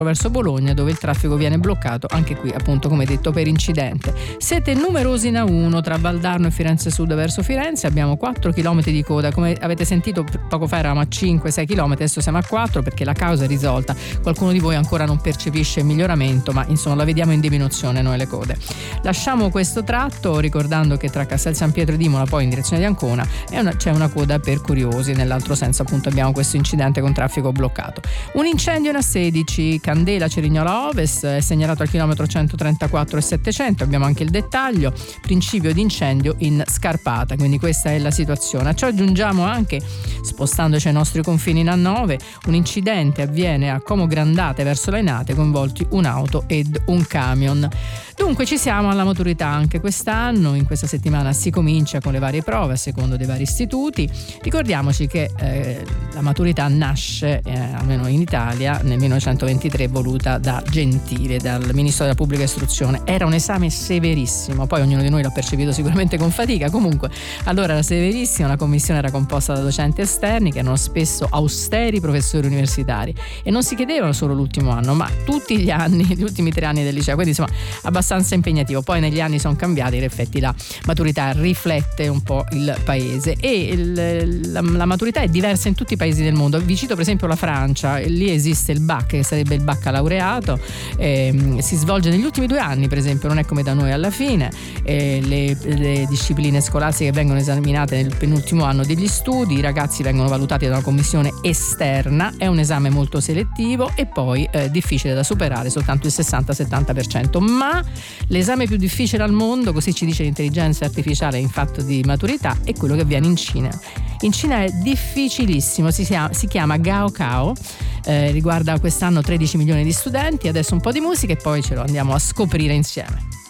verso Bologna, dove il traffico viene bloccato anche qui, appunto, come detto, per incidente. Siete numerosi in A1 tra Valdarno e Firenze Sud verso Firenze, abbiamo 4 km di coda, come avete sentito poco fa eravamo a 5-6 km, adesso siamo a 4 perché la causa è risolta. Qualcuno di voi ancora non percepisce il miglioramento, ma insomma la vediamo in diminuzione noi le code. Lasciamo questo tratto ricordando che tra Castel San Pietro e Imola, poi in direzione di Ancona, c'è una coda per curiosi, nell'altro senso appunto abbiamo questo incidente con traffico bloccato. Un incendio in A16 Candela Cerignola Ovest, è segnalato al chilometro 134 e 700, abbiamo anche il dettaglio, principio di incendio in scarpata, quindi questa è la situazione. A ciò aggiungiamo anche, spostandoci ai nostri confini in A9, un incidente avviene a Como Grandate verso Lainate, coinvolti un'auto ed un camion. Dunque ci siamo alla maturità anche quest'anno, in questa settimana si comincia con le varie prove a secondo dei vari istituti. Ricordiamoci che la maturità nasce, almeno in Italia, nel 1923, voluta da Gentile, dal Ministro della Pubblica Istruzione. Era un esame severissimo, poi ognuno di noi l'ha percepito sicuramente con fatica, comunque allora era severissimo, la commissione era composta da docenti esterni che erano spesso austeri professori universitari e non si chiedevano solo l'ultimo anno, ma tutti gli anni, gli ultimi 3 anni del liceo, quindi insomma abbastanza impegnativo. Poi negli anni sono cambiati, in effetti la maturità riflette un po' il paese e la maturità è diversa in tutti i paesi del mondo. Vi cito per esempio la Francia, lì esiste il BAC, che sarebbe il baccalaureato, si svolge negli ultimi 2 anni, per esempio, non è come da noi alla fine, le discipline scolastiche vengono esaminate nel penultimo anno degli studi, i ragazzi vengono valutati da una commissione esterna, è un esame molto selettivo e poi difficile da superare, soltanto il 60-70%, ma l'esame più difficile al mondo, così ci dice l'intelligenza artificiale in fatto di maturità, è quello che avviene in Cina. In Cina è difficilissimo, si chiama Gaokao, riguarda quest'anno 13 milioni di studenti. Adesso un po' di musica e poi ce lo andiamo a scoprire insieme.